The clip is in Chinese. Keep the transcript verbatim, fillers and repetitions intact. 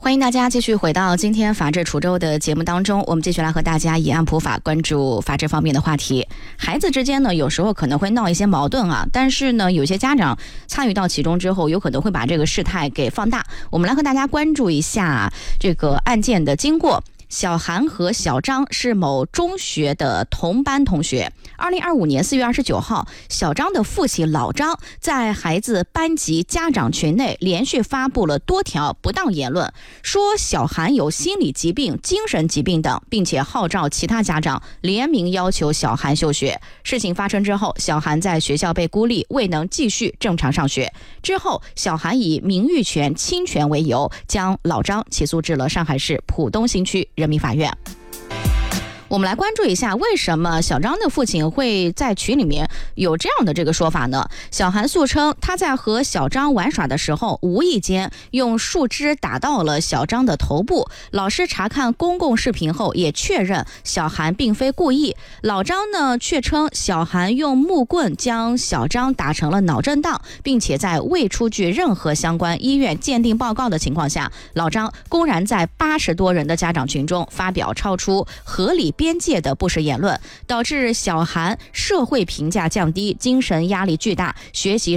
欢迎大家继续回到今天法治滁州的节目当中，我们继续来和大家以案普法，关注法治方面的话题。孩子之间呢，有时候可能会闹一些矛盾啊，但是呢，有些家长参与到其中之后，有可能会把这个事态给放大。我们来和大家关注一下这个案件的经过。小韩和小张是某中学的同班同学。二零二五年四月二十九号，小张的父亲老张在孩子班级家长群内连续发布了多条不当言论，说小韩有心理疾病、精神疾病等，并且号召其他家长联名要求小韩休学。事情发生之后，小韩在学校被孤立，未能继续正常上学。之后，小韩以名誉权侵权为由，将老张起诉至了上海市浦东新区人民法院。我们来关注一下，为什么小张的父亲会在群里面有这样的这个说法呢？小韩诉称，他在和小张玩耍的时候，无意间用树枝打到了小张的头部。老师查看公共视频后，也确认小韩并非故意。老张呢，却称小韩用木棍将小张打成了脑震荡，并且在未出具任何相关医院鉴定报告的情况下，老张公然在八十多人的家长群中发表超出合理边界的不实言论，导致小韩社会评价降低，精神压力巨大，学习